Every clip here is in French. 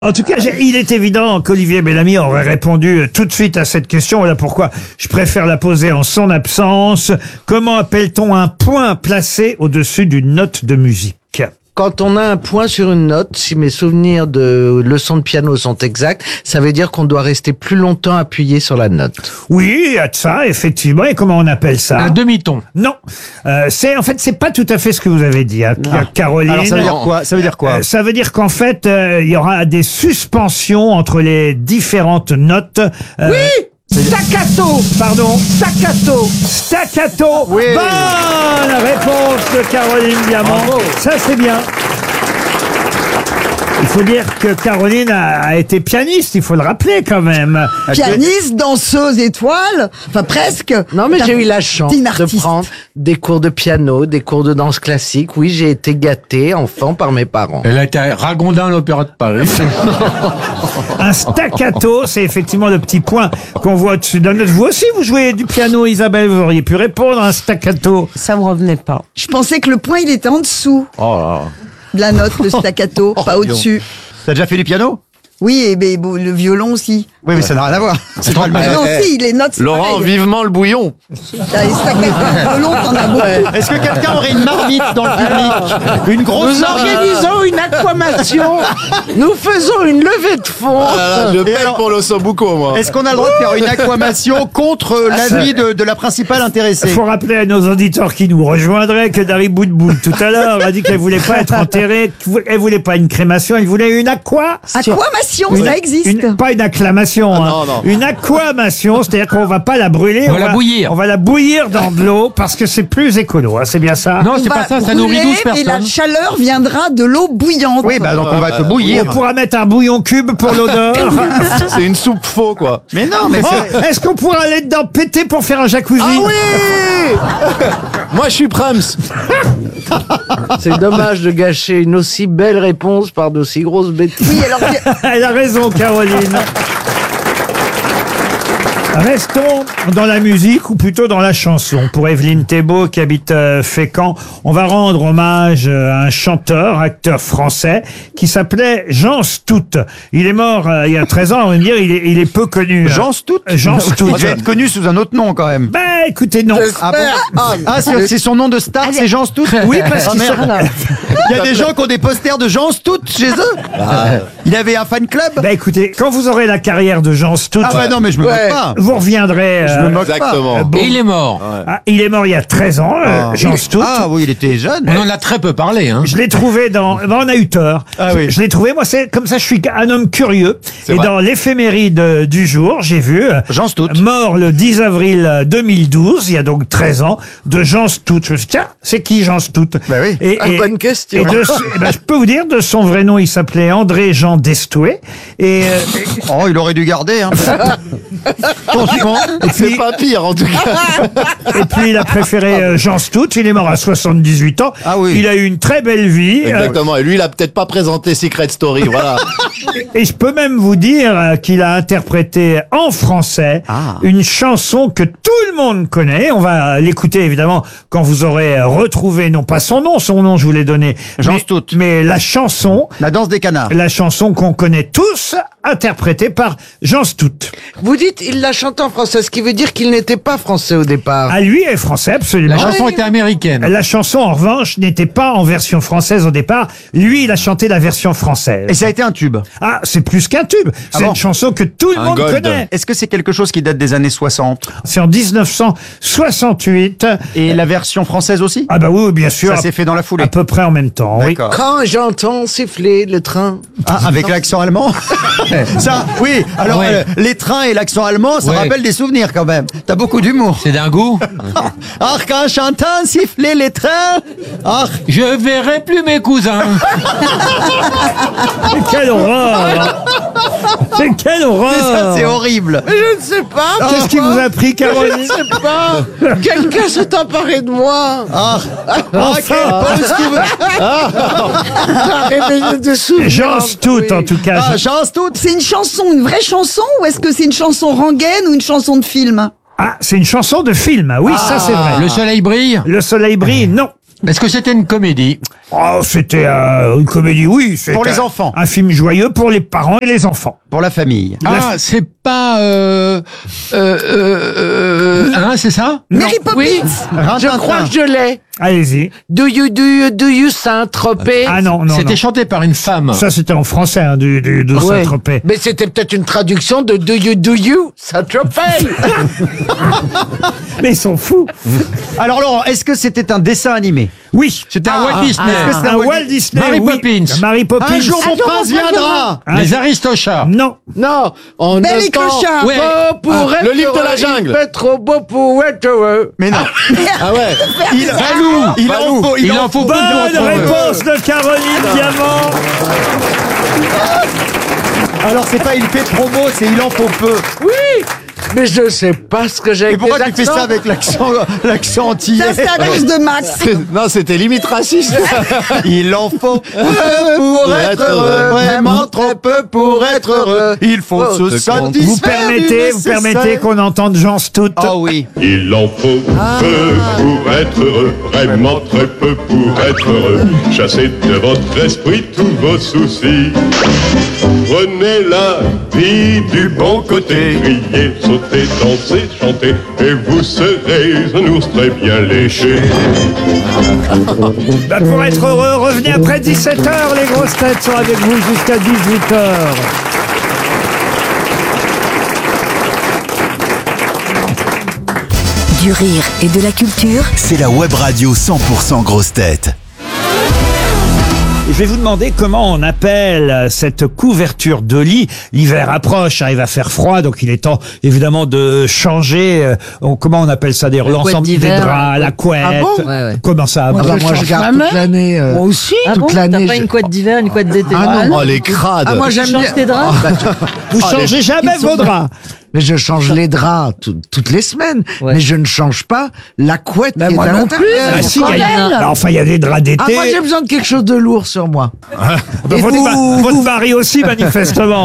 En tout cas, il est évident qu'Olivier Bellamy aurait répondu tout de suite à cette question. Voilà pourquoi je préfère la poser en son absence. Comment appelle-t-on un point placé au-dessus d'une note de musique ? Quand on a un point sur une note, si mes souvenirs de leçons de piano sont exacts, ça veut dire qu'on doit rester plus longtemps appuyé sur la note. Oui, il y a de ça, effectivement. Et comment on appelle ça ? Un demi-ton. Non. C'est pas tout à fait ce que vous avez dit, hein, Caroline. Alors ça veut dire quoi ? Ça veut dire quoi ? Ça veut dire qu'en fait, il y aura des suspensions entre les différentes notes. Oui ! Staccato! Pardon. Staccato! Staccato. Oui. Bonne réponse de Caroline Diamant. Bravo. Ça, c'est bien. Il faut dire que Caroline a été pianiste, il faut le rappeler quand même. Pianiste, danseuse, étoile, enfin presque. Non, mais j'ai eu la chance Une de artiste. prendre des cours de piano, des cours de danse classique. Oui, j'ai été gâté enfant par mes parents. Elle a été à Ragondin à l'Opéra de Paris. Un staccato, c'est effectivement le petit point qu'on voit au-dessus de la note. Vous aussi, vous jouez du piano, Isabelle, vous auriez pu répondre à un staccato. Ça me revenait pas. Je pensais que le point il était en dessous de la note, le staccato, pas au-dessus. T'as déjà fait du piano ? Oui, et ben, bon, le violon aussi. Oui, mais ça n'a rien à voir. C'est pas le Ah même. non, si, les notes, c'est Laurent, pareil. vivement le bouillon. T'as les staccato, le violon, t'en as beaucoup. Est-ce que quelqu'un aurait une marmite dans le public ? Une grosse Nous organisons une aquamation. Nous faisons une levée de fonds. Je Et paye alors- pour l'ossobuco, moi. Est-ce qu'on a le droit de faire une aquamation contre l'avis de la principale intéressée Il faut rappeler à nos auditeurs qui nous rejoindraient que Dari Boudboul, tout à l'heure, a dit qu'elle voulait pas être enterrée, elle voulait pas une crémation, elle voulait une Aquamation, ça existe. pas une acclamation, hein. non, non. Une aquamation, c'est-à-dire qu'on va pas la brûler, On va la bouillir. On va la bouillir dans de l'eau parce que c'est plus écolo, hein, c'est bien ça. Non, On c'est va pas ça, ça nourrit brûler 12 et la personnes. chaleur viendra de l'eau bouillante. Oui, bah donc on va te On bouillir. pourra mettre un bouillon cube pour l'odeur. C'est une soupe faux, quoi. Mais non, mais c'est... Oh, est-ce qu'on pourra aller dedans péter pour faire un jacuzzi? Ah oui Moi, je suis Prams. C'est dommage de gâcher une aussi belle réponse par d'aussi grosses bêtises. Oui, alors Elle a raison, Caroline. Restons dans la musique, ou plutôt dans la chanson. Pour Evelyne Thébault, qui habite Fécamp, on va rendre hommage à un chanteur, acteur français, qui s'appelait Jean Stout. Il est mort il y a 13 ans, on va me dire, il est peu connu. Jean Stout Jean Stout. Il devait être connu sous un autre nom quand même. Ben, écoutez, non. Ah bon ? Ah, c'est son nom de star, c'est Jean Stout ? Oui, parce Ah, qu'ils sont... merde. Il y a des gens qui ont des posters de Jean Stout chez eux. Il avait un fan club. Ben, écoutez, quand vous aurez la carrière de Jean Stout, Ah bah non, mais je me moque pas. vous reviendrez... Je me moque pas. Exactement. bon. Et il est mort. Ah, il est mort il y a 13 ans, Jean Stout. Ah oui, il était jeune. On en a très peu parlé, hein. Je l'ai trouvé dans... Ben, on a eu tort. Ah oui. Je l'ai trouvé, moi, c'est comme ça, je suis un homme curieux. Et vrai. dans l'éphéméride du jour, j'ai vu... Jean Stout. Mort le 10 avril 2012, il y a donc 13 ans, de Jean Stout. Je me suis dit, tiens, c'est qui Jean Stout? Bah oui. Bonne question. Et je peux vous dire, de son vrai nom, il s'appelait André Jean Destoué. Et Oh, il aurait dû garder. Hein. Franchement. C'est pas pire, en tout cas. et puis il a préféré Jean Stout. Il est mort à 78 ans. Ah oui. Il a eu une très belle vie. Exactement. Et lui, il a peut-être pas présenté Secret Story, voilà. Et je peux même vous dire qu'il a interprété en français une chanson que tout le monde connaît. On va l'écouter évidemment quand vous aurez retrouvé, non pas son nom je vous l'ai donné. Jean mais- Stout. Mais la chanson La danse des canards. qu'on connaît tous, interprétée par Jean Stout. Vous dites, il l'a chanté en français, ce qui veut dire qu'il n'était pas français au départ. Ah, lui est français, absolument. La chanson était américaine. La chanson, en revanche, n'était pas en version française au départ. Lui, il a chanté la version Et française. ça a été un tube. Ah, c'est plus qu'un tube. C'est bon une chanson que tout le Un monde gold. connaît. Est-ce que c'est quelque chose qui date des années 60 ? C'est en 1968. Et la version française aussi ? Ah bah oui, bien sûr. Ça s'est fait dans la foulée. À peu près en même temps, oui. D'accord. Quand j'entends siffler le train. Ah, avec l'accent allemand. Ça, oui. Alors, Ouais. les trains et l'accent allemand, ça Ouais. rappelle des souvenirs quand même. T'as beaucoup d'humour. C'est d'un goût. Ah, quand j'entends siffler les trains. Ah, Je verrai plus mes cousins. Quelle horreur! C'est quelle ça, horreur! c'est horrible. Je ne sais pas. Qu'est-ce qui vous a pris, Caroline? Je ne sais pas. Quelqu'un s'est emparé de moi. Ah, Enfin. quel bon souvenir. Arrêtez de souvenirs. Jean Stout, en tout cas. Ah, Jean Stout. c'est une chanson, une vraie chanson, ou est-ce que c'est une chanson rengaine ou une chanson de film? Ah, c'est une chanson de film. Oui, ça c'est vrai. Le soleil brille. Le soleil brille, non. Est-ce que c'était une comédie? Oh, c'était une comédie, oui. C'est Pour les enfants. Un film joyeux pour les parents et les enfants. Pour la famille. Ah, c'est pas... c'est ça? Mary Poppins. Oui, je crois que je l'ai. Allez-y. Do you Saint-Tropez? Ah non, non, C'était non. chanté par une femme. Ça, c'était en français, hein, de Ouais. Saint-Tropez. Mais c'était peut-être une traduction de Do you Saint-Tropez? Mais ils sont fous. Alors Laurent, est-ce que c'était un dessin animé? Oui. C'était un Walt Disney. C'est un Walt Disney. Mary oui. Poppins. Mary Poppins. Un jour mon prince viendra. Les Aristochats. Non. Non, on Belle ne et Clochard. Ouais. pas pour être le livre de la heureux, jungle. Il fait trop beau pour être heureux. Mais non. Ah ouais. Il en faut. Il en faut peu pour Bonne être heureux. réponse de Caroline Diamant. Alors c'est pas il fait promo, c'est il en faut peu. Oui, mais je sais pas ce que j'ai Et avec pourquoi les tu fais ça accents. avec l'accent antillais? Ça, c'est à cause de Max. Non, c'était limite raciste. Il en faut peu pour être heureux. vraiment trop peu pour être heureux. Il faut se satisfaire. Vous permettez qu'on entende Jean Stout. Ah oui. Il en faut peu pour être heureux, vraiment très peu pour être heureux. Chassez de votre esprit tous vos soucis. Prenez la vie du bon côté, criez, sautez, dansez, chantez, et vous serez un ours très bien léché. Bah, pour être heureux, revenez après 17h. Les grosses têtes sont avec vous jusqu'à 18h. Du rire et de la culture. C'est la web radio 100% grosse tête. Je vais vous demander comment on appelle cette couverture de lit. L'hiver approche, hein, il va faire froid, donc il est temps évidemment de changer. Comment on appelle ça d'ailleurs? L'ensemble des d'hiver. draps, la couette. Ah bon? Ouais, ouais. Comment ça? Ah bah, moi je garde toute l'année. Moi aussi. Ah bon? toute T'as l'année. pas une couette d'hiver, une couette d'été? Ah non. Oh, les crades. Ah moi Tu j'aime changes bien. tes draps? Vous changez jamais vos draps. Mais je change les draps toutes les semaines. Ouais. Mais je ne change pas la couette qui est moi à non l'intérieur. Ah, si, il y a- elle. bah, enfin, il y a des draps d'été. Ah moi j'ai besoin de quelque chose de lourd sur moi. Bah, votre mari aussi, manifestement.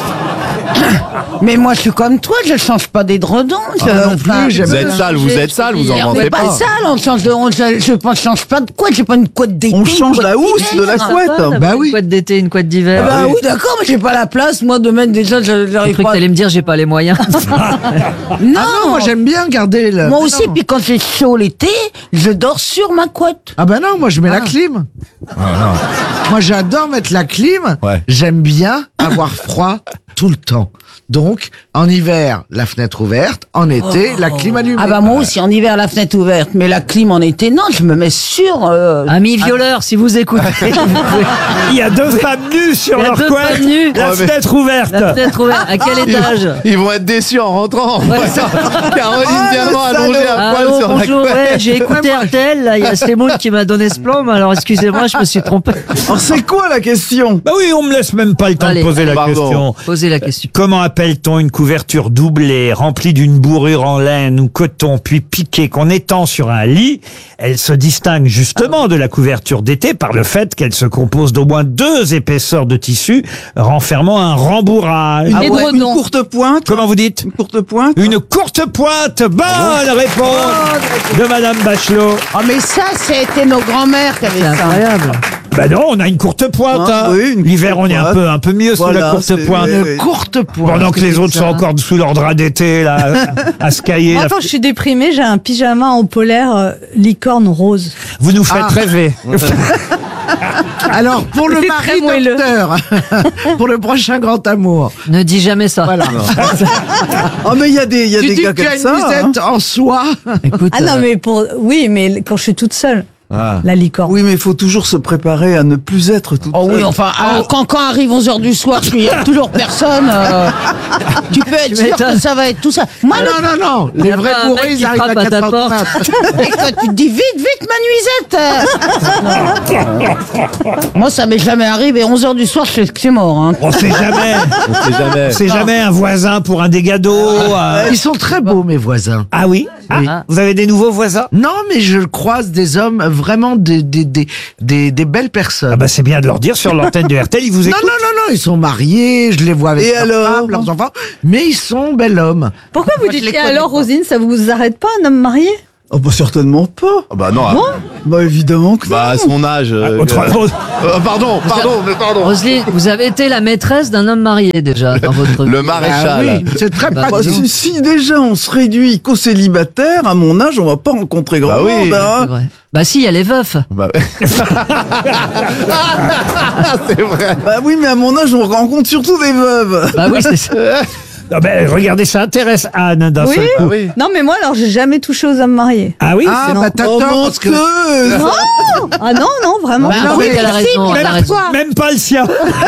Mais moi, je suis comme toi, je change pas d'édredons. non plus, j'aime Vous êtes sale, vous êtes sale, vous en On mentez n'est pas pas. sale, on change de, je change pas de couette, j'ai pas une couette d'été. On change une la couette housse de la d'hiver. couette. Bah oui. Une couette d'été, une couette d'hiver. Bah oui, d'accord, mais j'ai pas la place, moi, de mettre déjà, J'ai j'arrive cru que pas. t'allais me dire j'ai pas les moyens. Non, Ah non, moi j'aime bien garder le. moi Mais aussi, non. puis quand j'ai chaud l'été, je dors sur ma couette. Ah bah non, moi je mets la clim. Moi j'adore mettre la clim. Ouais. J'aime bien avoir froid tout le temps. Donc en hiver la fenêtre ouverte, en été la clim allumée. Ah bah moi aussi, en hiver, la fenêtre ouverte, mais la clim en été, non, je me mets sur... Amis violeurs, si vous écoutez. Il y a deux femmes nues sur Il y a leur deux couette. femmes nues. La Ouais, mais- fenêtre ouverte. La fenêtre ouverte. À quel étage? Ils vont être déçus en rentrant. Caroline Diamant allongée à poil Allô, sur la bonjour, couette. ouais, j'ai écouté RTL, là, il y a Semoun qui m'a donné ce plan, mais alors excusez-moi, je me suis trompé. Alors c'est quoi la question? Bah oui, on me laisse même pas le temps Allez. de poser la Pardon. question. Posez la question. Comment appelle-t-on une couverture doublée, remplie d'une bourrure en laine ou coton, puis piquée, qu'on étend sur un lit? Elle se distingue justement de la couverture d'été par le fait qu'elle se compose d'au moins 2 épaisseurs de tissu renfermant un rembourrage. Ah ouais. Une courte pointe. Comment vous dites? Une courte pointe. Une courte pointe. Bonne réponse de Madame Bachelot. Oh mais ça, c'était nos grands-mères qui avaient C'est ça. incroyable. Bah non, on a une courte pointe. Ah, hein. oui, une L'hiver, courte on est un peu mieux sous la Voilà, courte c'est- pointe. oui, oui. Courte pointe. Pendant que les autres sont encore sous leur drap d'été, là, à se cailler. Moi, là. quand je suis déprimée, j'ai un pyjama en polaire licorne rose. Vous nous faites rêver. Alors pour le C'est mari très moelleux. docteur, pour le prochain grand amour. Ne dis jamais ça. Voilà. Oh mais il y a des Tu dis gars que tu comme as une ça. hein. musette en soie. Écoute, Ah non, mais oui, mais quand je suis toute seule, la licorne. Oui mais il faut toujours se préparer à ne plus être tout Oh oui, seul. enfin, quand arrive 11h du soir, qu'il n'y a toujours personne, tu peux être sûr m'étonnes. que ça va être tout ça. Moi, Ah non, non, non. Les Y a vrais pas un bourrés, mec ils qui arrivent à frappe à ta 4h du porte. mat. et que tu te dis vite, ma nuisette. Moi, ça m'est jamais arrivé. 11h du soir, je sais que c'est mort. Hein. On sait jamais. On sait jamais. C'est jamais un voisin pour un dégât d'eau. Ils sont très beaux, mes voisins. Ah oui? Ah, vous avez des nouveaux voisins? Non, mais je croise des hommes vraiment des belles personnes. Ah bah c'est bien de leur dire sur l'antenne de RTL, ils vous Non, écoutent. non, non, non, ils sont mariés, je les vois avec Et leurs alors femmes, leurs enfants, mais ils sont bel hommes. Pourquoi vous Moi, je dites les et connais alors, pas. Rosine, ça vous arrête pas, un homme marié? Oh bah certainement pas. Bah non. Bah évidemment que Bah à son âge. Pardon. Roselyne, vous avez été la maîtresse d'un homme marié déjà dans votre vie. Le maréchal. Ah oui, c'est très Bah, pratique. si déjà on se réduit qu'aux célibataires, à mon âge, on va pas rencontrer grand Bah oui. monde. Hein. C'est vrai. Bah si, il y a les veufs. Bah, c'est vrai. Bah oui, mais à mon âge, on rencontre surtout des veuves. Bah oui, c'est ça. Non, ben, regardez, ça intéresse Anne d'un Oui. seul coup. Oui. Non, mais moi, alors, j'ai jamais touché aux hommes mariés. Ah oui Ah, c'est- bah t'as Oh, tort parce que... menteuse. Non Ah non, vraiment. Bah, pas. oui, elle a raison, elle a raison. Même pas le sien.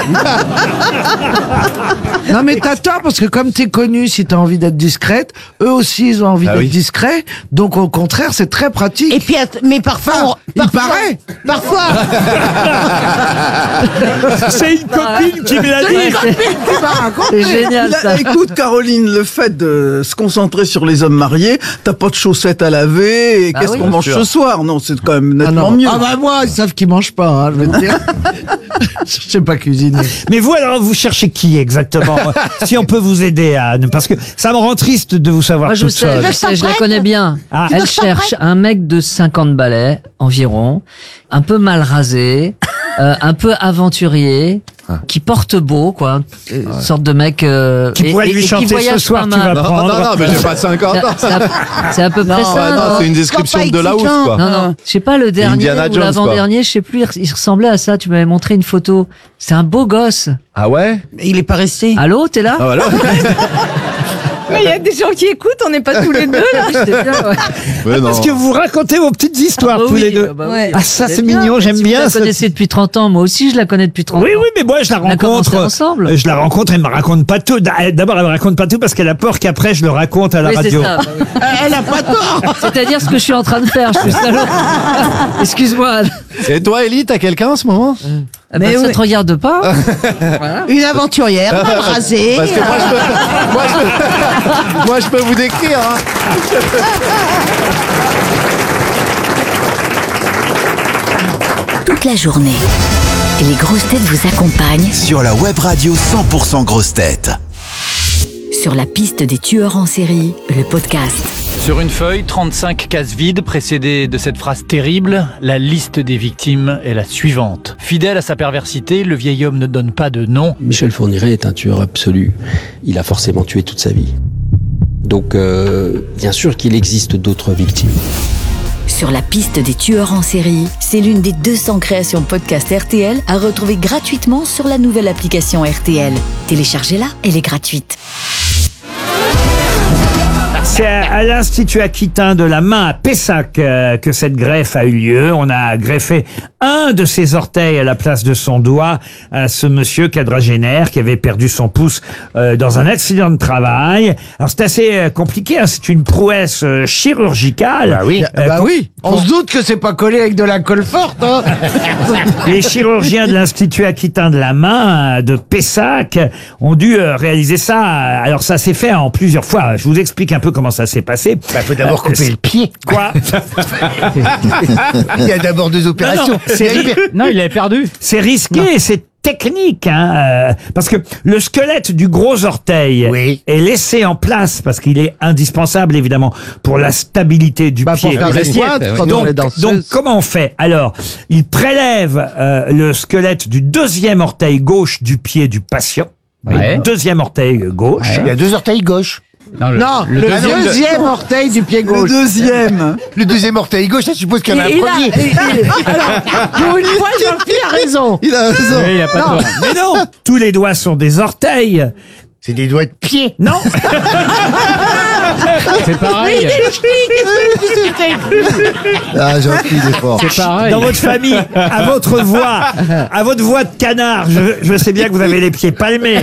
Non mais t'as tort parce que comme t'es connu, si t'as envie d'être discrète, eux aussi ils ont envie Ah d'être oui. discrets. Donc au contraire, c'est très pratique. Et puis, mais parfois, il paraît. Parfois, C'est une copine qui me l'a Ouais, dit. c'est génial Là, ça. écoute Caroline, le fait de se concentrer sur les hommes mariés, t'as pas de chaussettes à laver, et Bah qu'est-ce oui. qu'on mange Bien sûr. ce soir? Non, c'est quand même Ah nettement non. mieux. Ah bah moi, ils savent qu'ils mangent pas, hein, je veux te dire. Je sais pas cuisiner. Mais vous, alors, vous cherchez qui exactement? Si on peut vous aider, Anne, parce que ça me rend triste de vous savoir Moi, je toute sais, seule. je la connais bien. Ah. Elle cherche un mec de 50 balais environ, un peu mal rasé, un peu aventurier, qui porte beau, quoi. Une sorte de mec... Qui pourrait lui chanter ce voyage soir, pas tu vas mal. prendre. Non, mais j'ai pas 50 ans. C'est à peu près ça. Non, non c'est une description de Laos, quoi. Non, je sais pas, le dernier Indiana ou Jones, l'avant-dernier, je sais plus, il ressemblait à ça, tu m'avais montré une photo. C'est un beau gosse. Ah ouais? il est pas resté. Allô, t'es là? Ah voilà. Mais il y a des gens qui écoutent, on n'est pas tous les deux, là. C'est bien, ouais. Mais non. Parce que vous racontez vos petites histoires Ah tous oui, les deux. bah oui. Ouais. Ah, ça, c'est bien. mignon, j'aime Si bien. Vous la ça. connaissez depuis 30 ans, moi aussi je la connais depuis 30 Oui, ans. oui, mais moi, je la On a commencé rencontre. ensemble. Je la rencontre, elle me raconte pas tout. D'abord, elle me raconte pas tout parce qu'elle a peur qu'après, je le raconte à la Oui, c'est radio. ça. bah oui. Elle a pas tort. C'est-à-dire ce que je suis en train de faire, je suis salaud. Excuse-moi. Et toi, Élie, t'as quelqu'un en ce moment? Eh ben, ça te regarde pas. Une aventurière, mal rasée. Parce que moi, je peux vous décrire. Hein. Toute la journée. Et les grosses têtes vous accompagnent Sur la web radio 100% grosses têtes. sur la piste des tueurs en série, le podcast. Sur une feuille, 35 cases vides précédées de cette phrase terrible. La liste des victimes est la suivante. Fidèle à sa perversité, le vieil homme ne donne pas de nom. Michel Fourniret est un tueur absolu. Il a forcément tué toute sa vie. Donc, bien sûr qu'il existe d'autres victimes. Sur la piste des tueurs en série, c'est l'une des 200 créations podcast RTL à retrouver gratuitement sur la nouvelle application RTL. Téléchargez-la, elle est gratuite. C'est à l'Institut Aquitain de la main à Pessac que cette greffe a eu lieu. On a greffé un de ses orteils à la place de son doigt à ce monsieur quadragénaire qui avait perdu son pouce dans un accident de travail. Alors c'est assez compliqué, hein, c'est une prouesse chirurgicale. Bah oui, oui. On se doute que c'est pas collé avec de la colle forte. Hein. Les chirurgiens de l'Institut Aquitain de la main de Pessac ont dû réaliser ça. Alors ça s'est fait en plusieurs fois. Je vous explique un peu comment ça s'est passé. Faut d'abord couper le pied. Quoi? Il y a d'abord deux opérations. Non, il avait perdu. C'est risqué, c'est technique, hein, parce que le squelette du gros orteil est laissé en place parce qu'il est indispensable évidemment pour la stabilité du Bah, pour pied. faire des squats, quand on est danseuse. Donc comment on fait? Alors, il prélève le squelette du deuxième orteil gauche du pied du patient. Ouais. Deuxième orteil gauche. Il y a deux orteils gauche. Non, le deuxième orteil du pied gauche. Le deuxième orteil gauche, ça suppose qu'il y en a un premier. Pour une fois, Jean-Pierre a raison. Il a raison. Oui, il a pas tort. Mais non, tous les doigts sont des orteils. C'est des doigts de pied. Non. C'est pareil. Ah, Jean-Pierre, il est fort. C'est pareil. Dans votre famille, à votre voix de canard, je sais bien que vous avez les pieds palmés.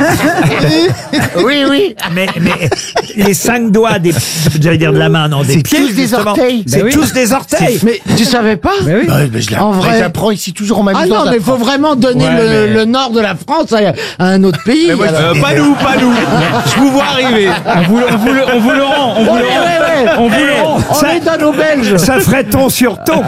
Oui. Mais les 5 doigts j'allais dire de la main, non, des C'est pieds. tous des justement. orteils. C'est Ben oui. tous des orteils. Mais tu savais pas? Mais oui. En vrai. J'apprends ici toujours en Ah non, mais il faut vraiment donner le nord de la France à un autre pays. alors. Pas nous. Je vous vois arriver. On vous le rend, on vous le rend. On vous le rend. On les donne aux Belges. Ça ferait ton sur ton.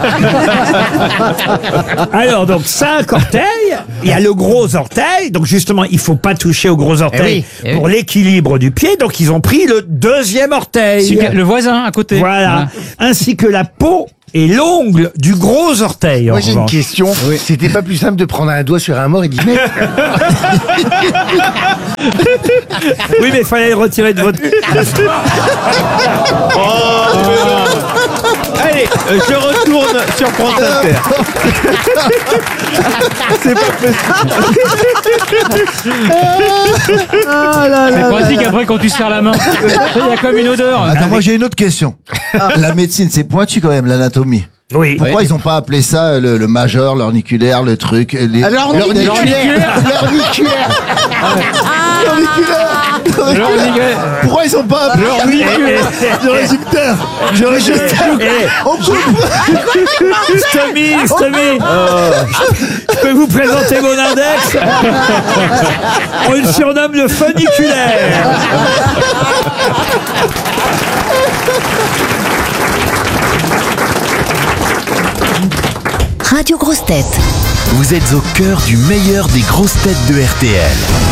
Alors, donc, 5 orteils. Il y a le gros orteil. Donc, justement, il faut pas toucher au gros orteil pour l'équilibre du pied. Donc, ils ont pris le deuxième orteil. Le voisin à côté. Voilà. Ainsi que la peau et l'ongle du gros orteil. Moi j'ai une question. C'était pas plus simple de prendre un doigt sur un mort et d'y mettre. Oui, mais il fallait le retirer de votre... Allez, je retourne sur France Inter. C'est pas C'est pratique après quand tu serres la main. Il y a comme une odeur. Attends, moi j'ai une autre question. La médecine, c'est pointu quand même, l'anatomie. Oui. Pourquoi ils ont pas appelé ça le majeur, l'orniculaire, le truc L'orniculaire. Pourquoi ils ont pas appelé le résultat? Stomy, je peux vous présenter mon index. On le surnomme le funiculaire. Radio Grosses Têtes. Vous êtes au cœur du meilleur des grosses têtes de RTL.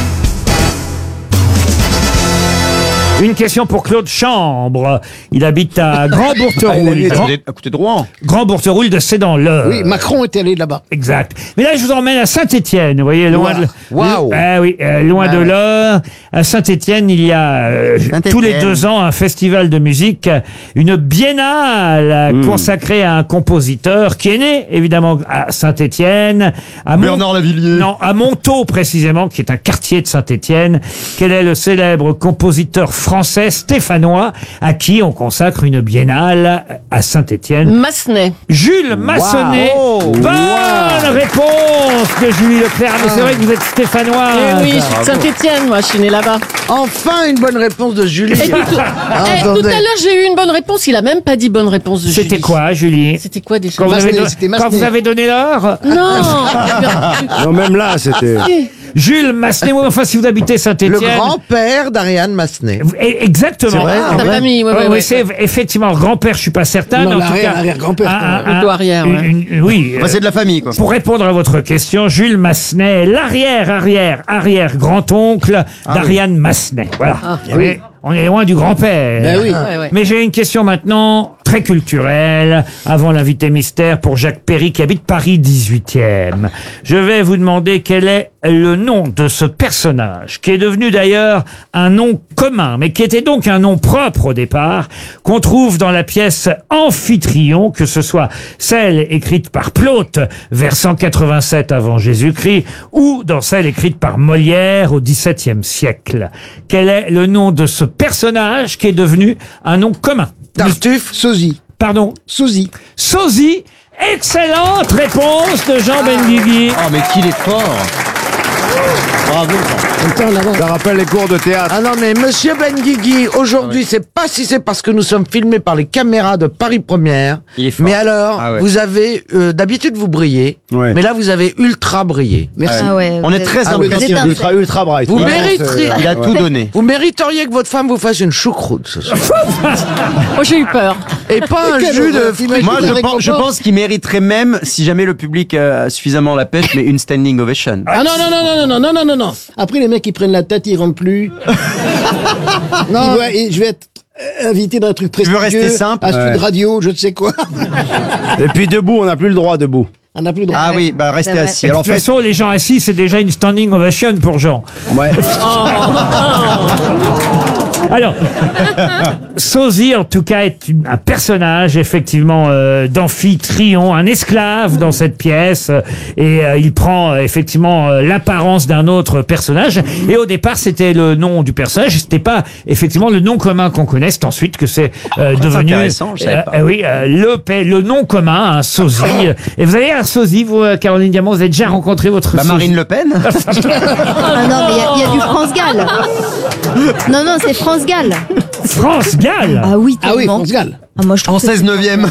Une question pour Claude Chambre. Il habite à Grand-Bourteroule. à côté de Rouen. Grand-Bourteroule de Sedan-l'Eure. Oui, Macron était allé là-bas. Exact. Mais là, je vous emmène à Saint-Étienne. Vous voyez, loin de... Waouh. Loin de l'Eure. À Saint-Étienne, il y a tous les 2 ans un festival de musique, une biennale consacrée à un compositeur qui est né, évidemment, à Saint-Étienne. Bernard Lavilliers. Non, à Montaut, précisément, qui est un quartier de Saint-Étienne. Quel est le célèbre compositeur français stéphanois à qui on consacre une biennale à Saint-Étienne? Massenet. Jules Massenet. Bonne réponse de Julie Leclerc. Mais c'est vrai que vous êtes stéphanois. Eh oui, je suis de Saint-Étienne, moi, je suis né là-bas. Enfin, une bonne réponse de Julie. Et tout à l'heure, j'ai eu une bonne réponse. Il a même pas dit bonne réponse de Julie. C'était quoi, Julie? C'était quoi déjà? Quand vous avez donné l'heure? Non. Non, même là, c'était... Jules Massenet, enfin si vous habitez Saint-Étienne. Le grand-père d'Ariane Massenet. Exactement. C'est vrai, ta famille, ouais. C'est effectivement grand-père, je suis pas certain. Non, mais en tout cas, l'arrière-grand-père. Plutôt arrière, ouais. Oui. c'est de la famille, quoi. Pour répondre à votre question, Jules Massenet, l'arrière grand-oncle d'Ariane Massenet. Voilà. Oui. On est loin du grand-père. Ben oui. Ouais. Mais j'ai une question maintenant très culturelle, avant l'invité mystère pour Jacques Perry qui habite Paris 18e. Je vais vous demander quel est le nom de ce personnage, qui est devenu d'ailleurs un nom commun, mais qui était donc un nom propre au départ, qu'on trouve dans la pièce Amphitryon, que ce soit celle écrite par Plaute vers 187 avant Jésus-Christ, ou dans celle écrite par Molière au XVIIe siècle. Quel est le nom de ce personnage qui est devenu un nom commun? Tartuffe, sosie. Pardon? Sosie. Sosie. Excellente réponse de Jean Benguigui. Oh, mais qu'il est fort. Bravo. Ça rappelle les cours de théâtre. Ah non, mais monsieur Benguigui, aujourd'hui, c'est pas si c'est parce que nous sommes filmés par les caméras de Paris Première. Il est fort. Mais alors, vous avez, d'habitude, vous brillez. Ouais. Mais là, vous avez ultra brillé. Merci. Ah ouais, On est très impressionnés. Ultra bright. Vous mériteriez. Il a tout donné. Vous mériteriez que votre femme vous fasse une choucroute ce soir. Moi, j'ai eu peur. Et pas un jus de fruits. Moi, je pense qu'il mériterait même, si jamais le public a suffisamment la pêche, mais une standing ovation. Ah non. Après, les mecs, ils prennent la tête, ils rentrent plus. Non, je vais être invité dans un truc prestigieux. veux rester simple? À Sud Radio, je ne sais quoi. Et puis debout, on n'a plus le droit debout. On n'a plus le droit. Ah oui, bah restez assis. Et de Alors, toute façon, les gens assis, c'est déjà une standing ovation pour Jean. ouais. Alors, Sosie, en tout cas, est un personnage, effectivement, d'Amphitryon, un esclave dans cette pièce, et il prend, effectivement, l'apparence d'un autre personnage, et au départ, c'était le nom du personnage, c'était pas, effectivement, le nom commun qu'on connaît, c'est ensuite que c'est devenu... intéressant, je savais pas. Le nom commun, un Sosie. Et vous avez un Sosie, vous, Caroline Diamant, vous avez déjà rencontré votre Sosie? Marine Le Pen. Ah non, mais il y a du France-Gall. Non, c'est France-Gall. France-Gall. Ah oui, Ah oui, tellement. France Gall. Ah, moi, je trouve En 16/9e.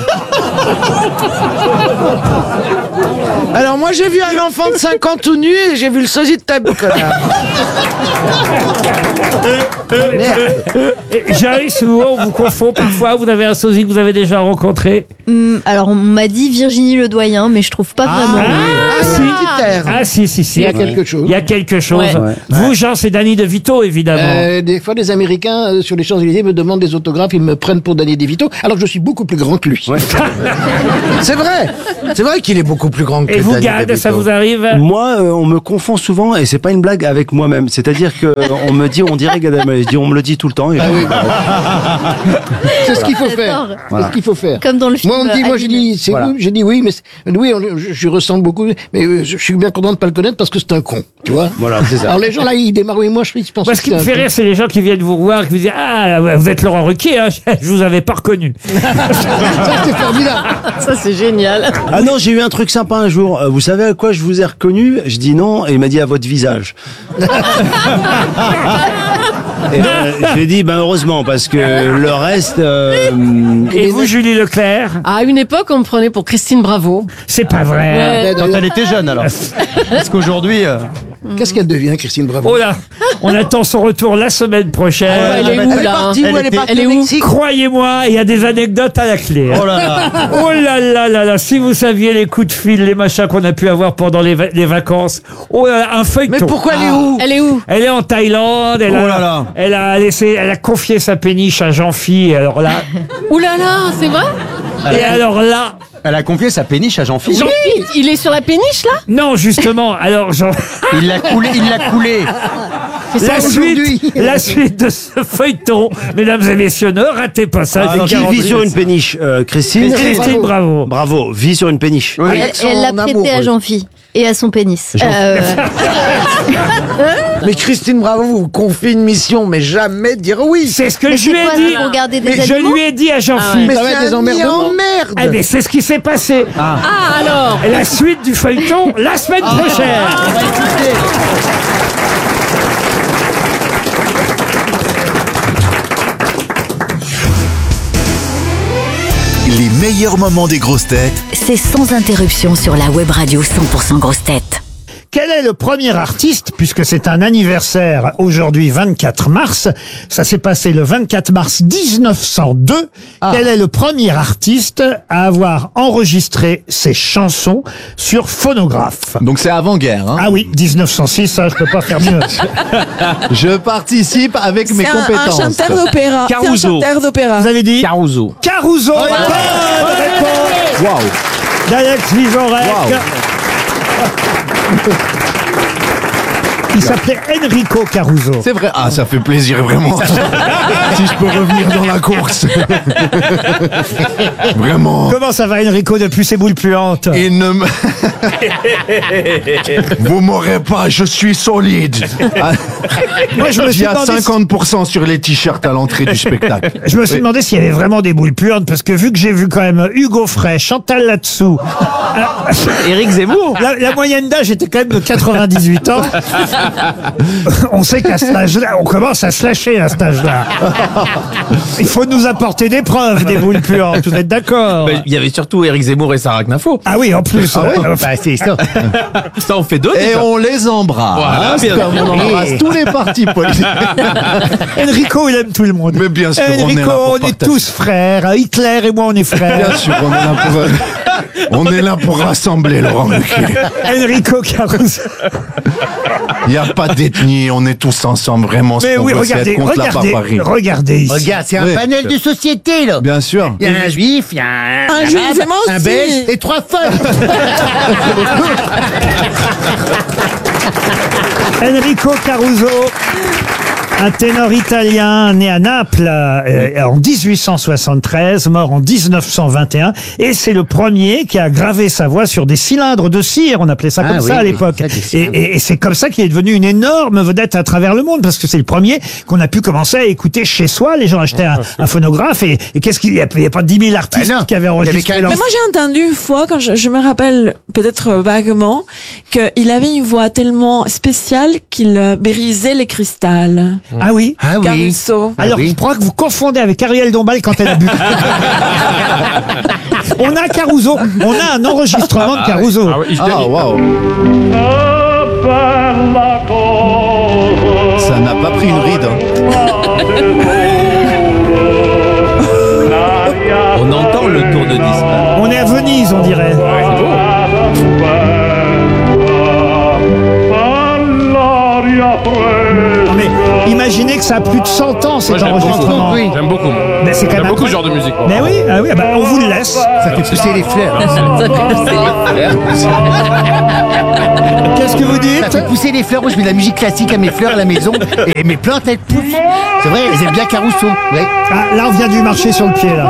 Alors moi j'ai vu un enfant de 5 ans tout nu et j'ai vu le sosie de ta connard. Joyce, on vous confond parfois, vous avez un sosie que vous avez déjà rencontré? Alors, on m'a dit Virginie Ledoyen, mais je trouve pas vraiment. Si. Il y a quelque chose. Il y a quelque chose. Ouais. Vous, Jean, c'est Danny DeVito, évidemment. Des fois, des Américains sur les Champs-Élysées me demandent des autographes, ils me prennent pour Danny DeVito, alors que je suis beaucoup plus grand que lui. C'est vrai qu'il est beaucoup plus grand que Et vous, Danny Gad, DeVito. ça vous arrive? Moi, on me confond souvent et c'est pas une blague avec moi-même. C'est-à-dire que on me dit, on dirait Gad Elmaleh. Je dis, on me le dit tout le temps. Et C'est ce qu'il faut faire. Voilà. C'est ce qu'il faut faire. Comme dans le film. Moi, on me dit, j'ai dit, c'est Voilà. vous? J'ai dit oui, mais oui, je ressemble beaucoup, mais je suis bien content de pas le connaître parce que c'est un con, tu vois. Voilà, c'est ça. Alors les gens là, ils démarrent, oui, moi je pense Moi, ce qui me fait rire, c'est les gens qui viennent vous voir et qui vous disent ah, vous êtes Laurent Ruquier, hein, je vous avais pas reconnu. Ça, c'est formidable. Ça, c'est génial. Ah non, j'ai eu un truc sympa un jour. Vous savez à quoi je vous ai reconnu? Je dis non, et il m'a dit à votre visage. Et je lui ai dit, ben heureusement, parce que le reste... Et vous, Julie Leclerc? À une époque, on me prenait pour Christine Bravo. C'est pas vrai. Ouais. Quand elle était jeune, alors. Parce qu'aujourd'hui... Qu'est-ce qu'elle devient, Christine Bravo? Oh là, on attend son retour la semaine prochaine. Elle est où, là? Elle est où? Croyez-moi, il y a des anecdotes à la clé. Oh là là. Oh là là là là, si vous saviez les coups de fil, les machins qu'on a pu avoir pendant les vacances. Oh là là, un feuilleton. Mais pourquoi elle est où? Elle est où? Elle est en Thaïlande. Elle Oh là là. elle a confié sa péniche à Jean-Phi. Et alors là, Ouh là là, c'est vrai? et alors là, Elle a confié sa péniche à Jean-Philippe. Oui, il est sur la péniche, là? non justement. Alors Il l'a coulé. la suite de ce feuilleton, mesdames et messieurs, ne ratez pas ça. j'ai qui 40 vit sur une péniche? Christine? Christine, bravo. Bravo, vit sur une péniche. Elle l'a prêté à Jean-Phi et à son pénis. Mais Christine Bravo vous confie une mission, mais jamais dire oui. C'est ce que Mais je lui c'est ai quoi, dit. pour garder des Mais je animaux lui ai dit à Jean-Philippe. Mais Ça va être c'est des un emmerdements. emmerde. Eh bien, c'est ce qui s'est passé. Ah, alors? Et la suite du feuilleton, la semaine prochaine. Les meilleurs moments des grosses têtes C'est sans interruption sur la web radio 100% grosses têtes. Quel est le premier artiste, puisque c'est un anniversaire aujourd'hui 24 mars, ça s'est passé le 24 mars 1902, quel est le premier artiste à avoir enregistré ses chansons sur phonographe? Donc c'est avant-guerre. Hein. Ah oui, 1906, ça je peux pas faire mieux. Je participe avec mes compétences. Un chanteur d'opéra. Caruso. C'est un chanteur d'opéra. Vous avez dit Caruso. Caruso. Bonne réponse Waouh. d'Alex Vizorek. Waouh. Il s'appelait Enrico Caruso. C'est vrai. Ah, ça fait plaisir vraiment. Si je peux revenir dans la course. Vraiment. Comment ça va Enrico depuis ses boules puantes? Il ne me... Vous m'aurez pas, je suis solide. Moi, je me Il suis y a demandé 50% sur les t-shirts à l'entrée du spectacle. Je me suis demandé s'il y avait vraiment des boules puantes, parce que vu que j'ai vu quand même Hugo Frey, Chantal Latsou, Éric Zemmour. la moyenne d'âge était quand même de 98 ans. On sait qu'à cet âge-là, on commence à se lâcher à cet âge-là. Il faut nous apporter des preuves des boules puantes, vous êtes d'accord? Il y avait surtout Éric Zemmour et Sarah Knafo. Ah oui, en plus. Ah oui Bah, c'est ça. Ça, on fait deux. Et déjà. on les embrasse. Voilà, bien comme on embrasse tous les partis politiques. Enrico, il aime tout le monde. Mais bien sûr, Enrico, on est là pour on est partager. tous frères. Hitler et moi, on est frères. Bien sûr, on est là pour rassembler, Laurent Ruquier. Enrico Caruso. Il n'y a pas d'ethnie, on est tous ensemble, vraiment. Mais oui, regardez, regardez ici. Regarde, c'est un Oui. panel de société, là. Bien sûr. Il y a un juif, il y a un juif, arabe, c'est moi un aussi. belge et 3 femmes. Enrico Caruso, un ténor italien né à Naples en 1873, mort en 1921, et c'est le premier qui a gravé sa voix sur des cylindres de cire, on appelait ça comme ça à l'époque. Et c'est comme ça qu'il est devenu une énorme vedette à travers le monde, parce que c'est le premier qu'on a pu commencer à écouter chez soi. Les gens achetaient un phonographe, et qu'est-ce qu'il y a? Il n'y a pas 10 000 artistes qui avaient enregistré leur... Mais moi j'ai entendu une fois, quand je me rappelle peut-être vaguement, qu'il avait une voix tellement spéciale qu'il brisait les cristals. Ah oui? Ah oui. Caruso. Alors, je crois que vous confondez avec Ariel Dombal quand elle a bu. On a Caruso, on a un enregistrement de Caruso. Ah, waouh. Ça Ça n'a pas pris une ride. On entend le tour de disque. On est à Venise, on dirait. Non, mais imaginez que ça a plus de 100 ans, cet enregistrement. J'aime beaucoup. Mais c'est quand J'aime même beaucoup ce genre de musique. moi. Mais oui, ah oui, ah bah, on vous le laisse. Ça fait pousser les fleurs. Qu'est-ce que vous dites? Ça fait pousser les fleurs. Moi, je mets de la musique classique à mes fleurs à la maison et mes plantes, elles poussent. C'est vrai, elles aiment bien Caruso. Ouais. Ah, là, on vient du marcher sur le pied, là.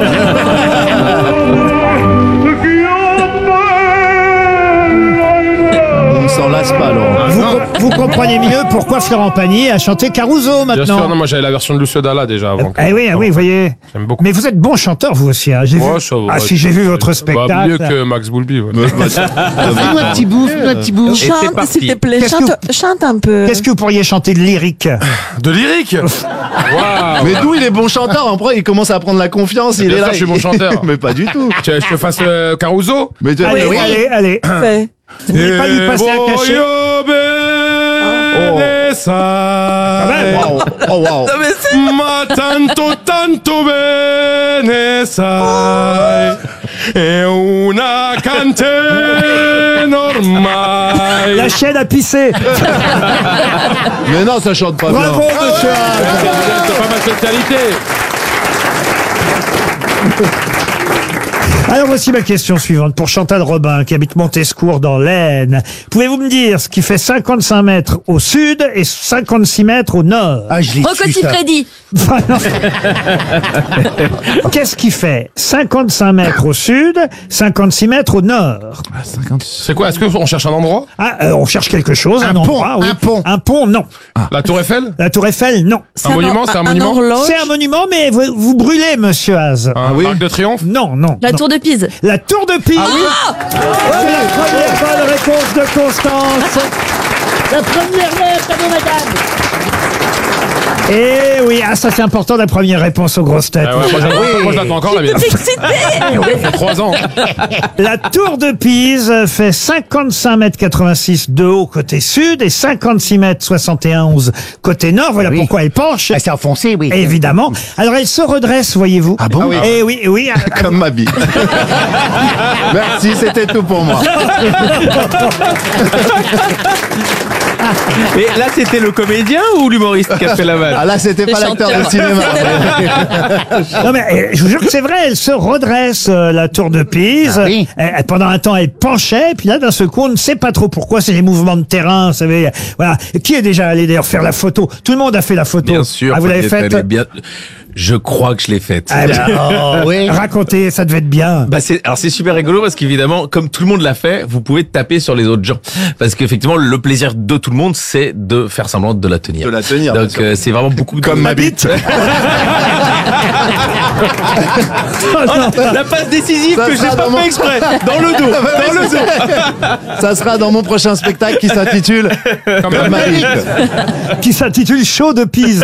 On s'en lasse pas, alors. Vous comprenez mieux pourquoi Florent Pagny a chanté Caruso Bien maintenant. sûr, non, moi j'avais la version de Lucio Dalla déjà avant. Ah oui, vous voyez. J'aime beaucoup. Mais vous êtes bon chanteur, vous aussi. Hein. J'ai vu... Ouais, ça va, Ah, ouais, si j'ai vu votre Bah, spectacle. mieux que Max Boulby. Ouais. Fais-nous un petit bout, fais-nous un petit bout. Chante, s'il te plaît, Qu'est-ce que- chante un peu. Qu'est-ce que vous pourriez chanter de lyrique? De lyrique. Waouh. Mais d'où il est bon chanteur, après il commence à prendre la confiance, il Bien est sûr, là. je suis bon chanteur. Mais pas du tout. Tu veux que je te fasse Caruso? Mais tu Allez, oui. allez. Fais. Vous voulez pas lui passer un cachet? Quand même. Oh wow. Ma tanto bene sai è una cante ormai. La chienne a pissé. Mais non, ça chante pas Bravo, bien. monsieur. C'est pas ma spécialité. Alors voici ma question suivante pour Chantal Robin qui habite Montescourt dans l'Aisne. Pouvez-vous me dire ce qui fait 55 mètres au sud et 56 mètres au nord? Ah, je l'ai Rocco su, ça. Siffredi. Qu'est-ce qui fait 55 mètres au sud, 56 mètres au nord? C'est quoi? Est-ce qu'on cherche un endroit? Ah, on cherche quelque chose, un pont, endroit, oui. un pont. Un pont, non. La Tour Eiffel? La Tour Eiffel, non. Un monument? C'est un monument? horloge. C'est un monument, mais vous brûlez, monsieur Haas. Un arc de triomphe? Non, non. La non. tour de Pise. La Tour de Pise. C'est la première bonne réponse de Constance. La première lettre, madame. Et oui, ah, ça c'est important, la première réponse aux grosses têtes. Ah ouais, moi je l'attends encore la mienne. Ça fait 3 ans. La Tour de Pise fait 55 mètres 86 de haut côté sud et 56 mètres 71 côté nord. Voilà pourquoi elle penche. Ah, c'est enfoncé, oui. Évidemment. Alors elle se redresse, voyez-vous. Ah bon? Eh oui, oui. Comme ma vie. Merci, c'était tout pour moi. Et là, c'était le comédien ou l'humoriste qui a fait la vanne? Ah là, c'était pas l'acteur de cinéma. Non mais je vous jure que c'est vrai, elle se redresse, la Tour de Pise. Ah oui. Pendant un temps, elle penchait, puis là, d'un seul coup, on ne sait pas trop pourquoi. C'est les mouvements de terrain, vous savez. Voilà. Qui est déjà allé d'ailleurs faire la photo? Tout le monde a fait la photo. Bien sûr. Ah, vous l'avez faite? Bien... Je crois que je l'ai faite. Ah, Oh, oui. Racontez, ça devait être bien. Bah alors c'est super rigolo parce qu'évidemment, comme tout le monde l'a fait, vous pouvez taper sur les autres gens. Parce qu'effectivement, le plaisir de tout le monde, c'est de faire semblant de la tenir. De la tenir, Donc bien sûr. c'est vraiment beaucoup Comme ma bite. La passe décisive Ça que j'ai sera pas dans mon- fait exprès. Dans le dos. Dans le dos. Ça sera dans mon prochain spectacle qui s'intitule Comme ma bite. Qui s'intitule Show de Pise.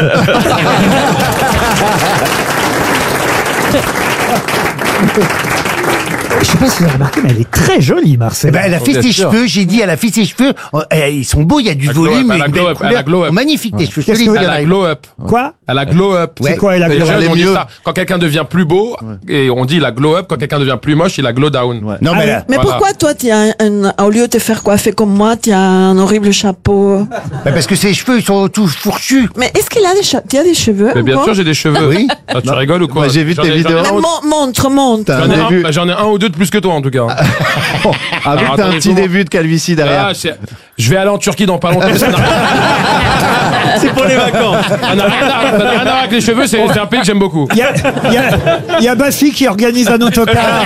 Je sais pas si vous avez remarqué, mais elle est très jolie, Marcel. Eh ben, elle a fait Bien ses sûr. cheveux, j'ai dit, elle a fait ses cheveux. Ils sont beaux, il y a du Elle glow volume. up, et elle a une glow belle up, elle a couleur. glow up. Magnifique, tes cheveux. Qu'est-ce Je te que le vous dis, Elle a elle glow up. Quoi? Elle a glow up. C'est quoi, elle a Les glow jeunes, up? on dit mieux. ça. Quand quelqu'un devient plus beau, et on dit il a glow up, quand quelqu'un devient plus moche, il a glow down. Non, mais là, Mais Voilà. pourquoi toi, au lieu de te faire coiffer comme moi, tu as un horrible chapeau? bah, parce que ses cheveux, ils sont tous fourchus. Mais est-ce qu'il a tu as des cheveux? Mais bien encore sûr, j'ai des cheveux. Oui. Ah, tu rigoles ou quoi? Moi, j'ai vu J'en tes ai- vidéos. j'en ai- Montre. T'as J'en ai, un début. j'en ai un ou deux de plus que toi en tout cas. Avec Alors, t'as un attendez, petit comment- début de calvitie derrière. Ah, je vais aller en Turquie dans pas longtemps. Ça n'a rien- C'est pour les vacances. ça n'a rien à voir avec les cheveux, c'est un pays que j'aime beaucoup. Il y a Bafi qui organise un autocar.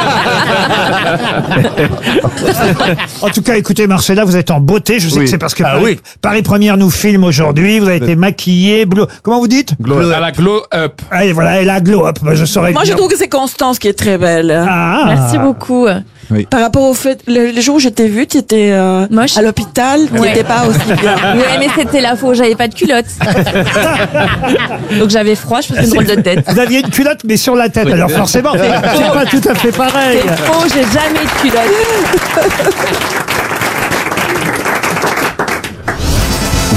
En tout cas, écoutez, Marcella, vous êtes en beauté. Je sais Oui. que c'est parce que Ah Paris, oui. Paris Première nous filme aujourd'hui. Vous avez été maquillée, bleu. Comment vous dites? Elle a glow up. Ah, et voilà, elle a glow up. Bah, je saurais Moi, je dire. trouve que c'est Constance qui est très belle. Ah. Merci beaucoup. Par rapport au fait, le jour où je t'ai vu, tu étais Moche. à l'hôpital, tu Ouais. n'étais pas aussi bien. Ouais, mais c'était la faute, j'avais pas de culotte. Donc j'avais froid, je faisais une drôle de tête. Vous aviez une culotte, mais sur la tête. Alors forcément, c'est pas tout à fait pareil. C'est faux, j'ai jamais de culotte.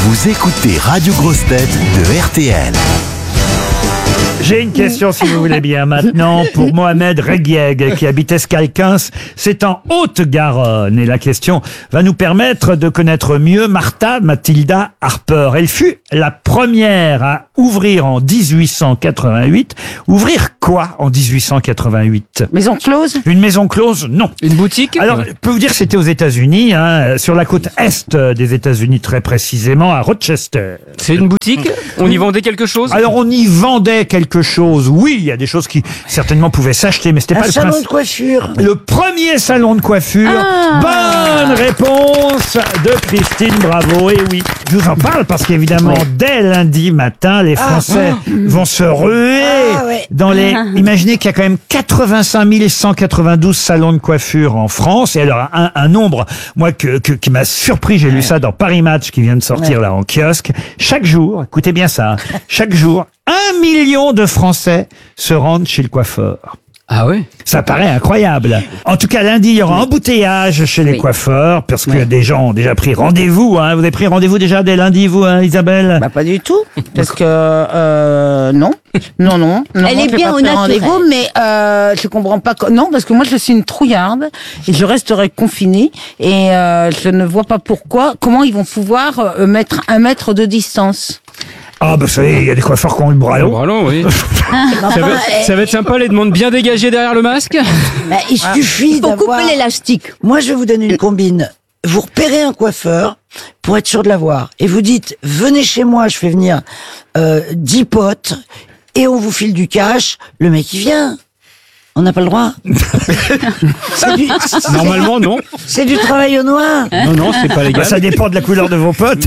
Vous écoutez Radio Grosse Tête de RTL. J'ai une question, si vous voulez bien, maintenant, pour Mohamed Reguieg, qui habite Escalquins. C'est en Haute-Garonne. Et la question va nous permettre de connaître mieux Martha Mathilda Harper. Elle fut la première à ouvrir en 1888. Ouvrir quoi en 1888? Maison close? Une maison close? Non. Une boutique? Alors, je peux vous dire que c'était aux États-Unis, hein, sur la côte est des États-Unis, très précisément, à Rochester. C'est une boutique? On y vendait quelque chose? Alors, on y vendait quelque chose. Oui, il y a des choses qui certainement pouvaient s'acheter, mais c'était pas le salon principe. de coiffure. Le premier salon de coiffure. Bonne réponse de Christine Bravo. Et oui, je vous en parle parce qu'évidemment, dès lundi matin, les Français vont se ruer dans les... Imaginez qu'il y a quand même 85 192 salons de coiffure en France. Et alors, un nombre, moi, qui m'a surpris, j'ai lu ça dans Paris Match, qui vient de sortir là en kiosque. Chaque jour, écoutez bien ça, hein, chaque jour, 1 million de Français se rendent chez le coiffeur. Ah oui? Ça paraît incroyable. En tout cas, lundi, il y aura embouteillage chez les coiffeurs, parce que des gens ont déjà pris rendez-vous. Hein. Vous avez pris rendez-vous déjà dès lundi, vous, hein, Isabelle? Bah, pas du tout. Parce que, non. Non. Elle est bien au rendez-vous, mais je comprends pas. Non, parce que moi, je suis une trouillarde et je resterai confinée et je ne vois pas comment ils vont pouvoir mettre 1 mètre de distance. Ah, bah, vous savez, il y a des coiffeurs qui ont le bras long. Le bras long, oui. ça va être sympa, les demandes bien dégagées derrière le masque. Bah, il suffit Pour d'avoir... couper l'élastique. Moi, je vais vous donner une combine. Vous repérez un coiffeur pour être sûr de l'avoir. Et vous dites, venez chez moi, je fais venir 10 potes et on vous file du cash. Le mec, il vient. On n'a pas le droit. Normalement, non. C'est du travail au noir. Non, c'est pas légal. Bah, ça dépend de la couleur de vos potes.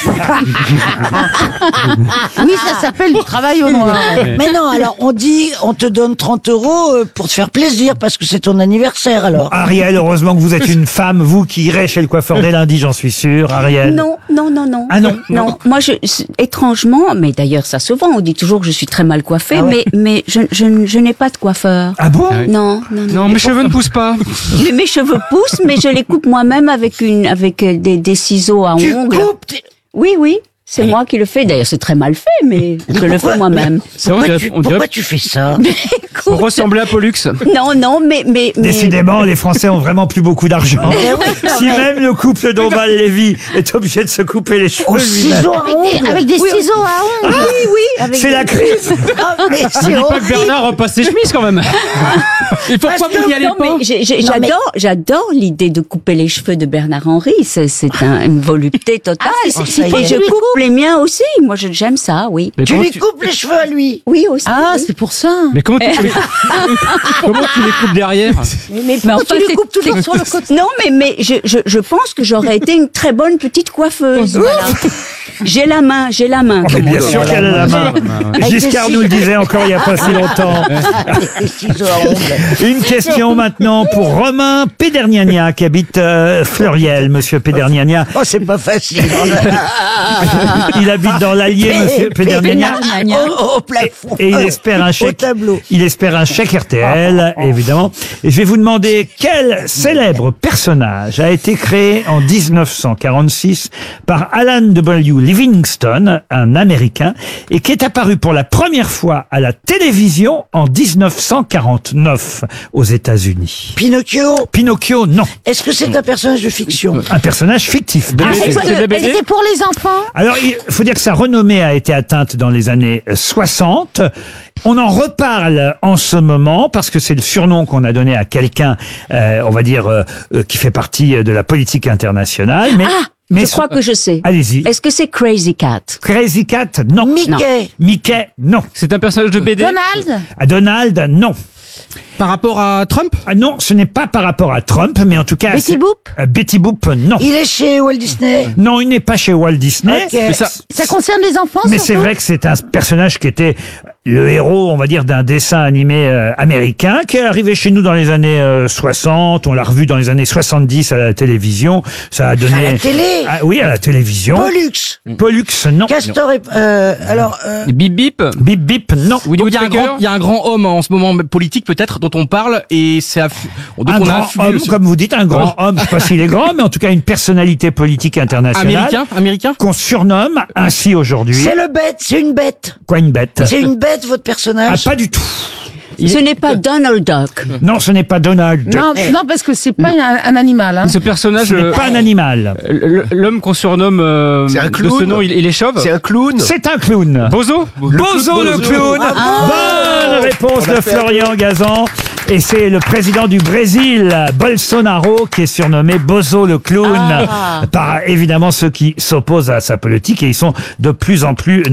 Oui, ça s'appelle du travail au noir. Mais non, alors on dit, on te donne 30 € pour te faire plaisir parce que c'est ton anniversaire alors. Ariel, heureusement que vous êtes une femme, vous qui irez chez le coiffeur dès lundi, j'en suis sûr, Ariel. Non. Ah non. Moi, étrangement, mais d'ailleurs, ça se vend. On dit toujours que je suis très mal coiffée, mais je n'ai pas de coiffeur. Ah bon? Non. Non, mes cheveux ne poussent pas. Mais mes cheveux poussent, mais je les coupe moi-même avec des ciseaux à ongles. Oui. C'est moi qui le fais. D'ailleurs, c'est très mal fait, mais je le fais moi-même. Pourquoi tu fais ça? Pour ressembler à Pollux. Non, mais... Décidément, les Français ont vraiment plus beaucoup d'argent. Si même le couple Dombal-Lévy est obligé de se couper les cheveux lui-même. Avec des ciseaux à ongles. Oui. C'est la crise. Mais Je c'est dis pas que horrible. Bernard repasse ses chemises quand même. Et pourquoi vous n'y allez Non, pas? mais j'adore l'idée de couper les cheveux de Bernard Henry. C'est une volupté totale. Et je coupe les miens aussi. Moi, j'aime ça, oui. Mais Tu lui coupes les cheveux à lui. Oui, aussi. Ah, c'est pour ça. Mais comment tu les coupes derrière? Mais enfin, tu lui coupes toujours sur le côté. Non, mais je pense que j'aurais été une très bonne petite coiffeuse. Voilà. J'ai la main. Mais bien sûr qu'elle a la main. Giscard nous le disait encore il n'y a pas si longtemps. Une question maintenant pour Romain Péderniania qui habite Fleuriel. Monsieur Péderniania. Oh, c'est pas facile. Il habite dans l'Allier, monsieur Péderniania. Au plafond. Et il espère un chèque. tableau. Il espère un chèque RTL, évidemment. Et je vais vous demander quel célèbre personnage a été créé en 1946 par Alan W. Livingston, un Américain, et qui est apparu pour la première fois à la télévision en 1949 aux États-Unis. Pinocchio, non. Est-ce que c'est un personnage de fiction? Un personnage fictif. C'est pour les enfants? Alors, il faut dire que sa renommée a été atteinte dans les années 60. On en reparle en ce moment parce que c'est le surnom qu'on a donné à quelqu'un, on va dire, qui fait partie de la politique internationale. Mais je crois que je sais. Allez-y. Est-ce que c'est Crazy Cat? Crazy Cat, non. Mickey, non. C'est un personnage de BD? Donald? Non. Par rapport à Trump? Non, ce n'est pas par rapport à Trump, mais en tout cas... Betty Boop? Betty Boop, non. Il est chez Walt Disney? Non, il n'est pas chez Walt Disney. Okay. Ça concerne les enfants? Mais c'est vrai que c'est un personnage qui était le héros, on va dire, d'un dessin animé américain qui est arrivé chez nous dans les années 60. On l'a revu dans les années 70 à la télévision. Ça a donné... À la télé? Ah, oui, à la télévision. Pollux, non. Castor et... Bip Bip. Bip Bip, non. Il y a un grand homme en ce moment politique peut-être dont on parle et c'est donc un on a grand homme, comme vous dites, un grand homme. Je sais pas s'il est grand, mais en tout cas une personnalité politique internationale. Américain. Qu'on surnomme ainsi aujourd'hui. C'est le bête, c'est une bête. Quoi, une bête? C'est une bête, votre personnage? Ah, pas du tout. Ce n'est pas Donald Duck. Non, ce n'est pas Donald Duck. Non, parce que c'est pas un animal. Hein. Ce personnage Ce n'est pas un animal. L'homme qu'on surnomme C'est un de clown. ce nom, il est chauve. C'est un clown. C'est un clown. Bozo. Bozo le clown. Bonne réponse de Florian Gazan. Et c'est le président du Brésil, Bolsonaro, qui est surnommé Bozo le clown par évidemment ceux qui s'opposent à sa politique, et ils sont de plus en plus